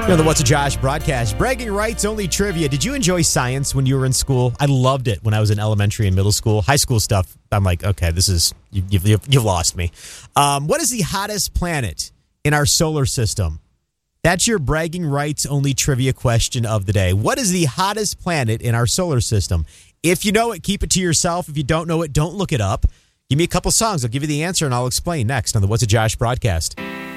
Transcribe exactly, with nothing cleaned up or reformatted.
You know, the What's a Josh broadcast. Bragging rights only trivia. Did you enjoy science when you were in school? I loved it when I was in elementary and middle school. High school stuff, I'm like, okay, this is, you, you've, you've lost me. Um, what is the hottest planet in our solar system? That's your bragging rights only trivia question of the day. What is the hottest planet in our solar system? If you know it, keep it to yourself. If you don't know it, don't look it up. Give me a couple songs. I'll give you the answer and I'll explain next on the What's a Josh broadcast.